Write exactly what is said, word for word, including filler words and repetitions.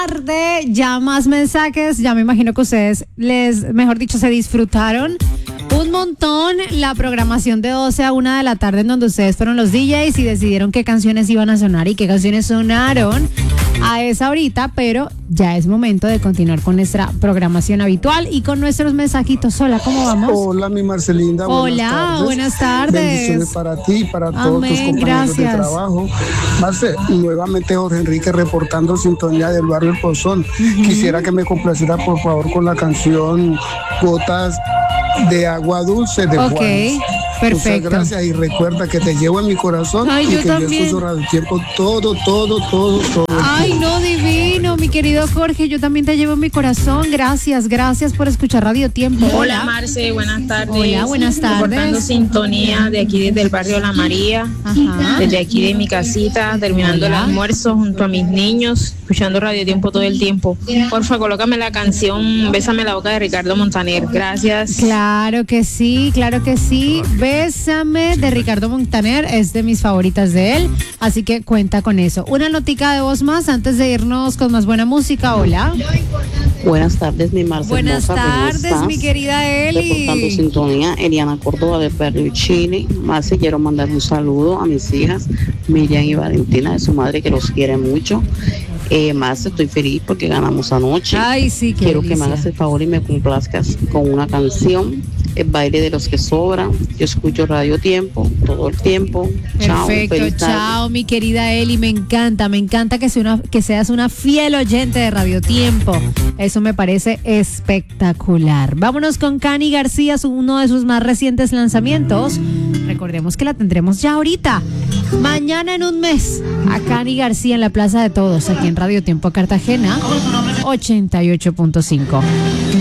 Tarde, ya más mensajes, ya me imagino que ustedes les, mejor dicho, se disfrutaron un montón la programación de doce a una de la tarde en donde ustedes fueron los D Js y decidieron qué canciones iban a sonar y qué canciones sonaron a esa horita, pero ya es momento de continuar con nuestra programación habitual y con nuestros mensajitos. Hola, ¿cómo vamos? Hola, mi Marcelinda. Hola, buenas tardes. Bendiciones para ti y para Amén, todos tus compañeros gracias. de trabajo. Marce, nuevamente Jorge Enrique reportando sintonía del barrio El Pozón. Uh-huh. Quisiera que me complaciera por favor con la canción Gotas de Agua Dulce de Ok, Juanes. perfecto. Muchas gracias y recuerda que te llevo en mi corazón. Ay, y yo que también. yo escucho Radio Tiempo todo, todo, todo, todo. Ay, no, divino, mi querido Jorge, yo también te llevo en mi corazón. Gracias, gracias por escuchar Radio Tiempo. Hola, Hola, Marce, buenas tardes. Hola, buenas tardes. Reportando sintonía de aquí desde el barrio La María, Ajá. desde aquí de mi casita, terminando Hola. el almuerzo junto a mis niños, escuchando Radio Tiempo todo el tiempo. Porfa, colócame la canción Bésame la boca de Ricardo Montaner. Gracias. Claro que sí, claro que sí. Bésame de Ricardo Montaner es de mis favoritas de él, así que cuenta con eso. Una notica de voz más antes de irnos con más buena música. Hola. Buenas tardes, mi Marce. Buenas hermosa, ¿cómo tardes, estás? mi querida Reportando Eli. sintonía, Eliana Córdoba del barrio Chile. Marce, quiero mandar un saludo a mis hijas, Miriam y Valentina, de su madre, que los quiere mucho. Eh, Marce, estoy feliz porque ganamos anoche. Ay, sí, qué Quiero delicia. que me hagas el favor y me complazcas con una canción, El baile de los que sobran. Yo escucho Radio Tiempo todo el tiempo. Chao, Perfecto, feliz tarde. chao, mi querida Eli, me encanta, me encanta que, sea una, que seas una fiel oyente de Radio Tiempo. Eso me parece espectacular. Vámonos con Cani García, su- uno de sus más recientes lanzamientos. Recordemos que la tendremos ya ahorita, mañana en un mes, a Cani García en la Plaza de Todos, aquí en Radio Tiempo Cartagena, ochenta y ocho punto cinco.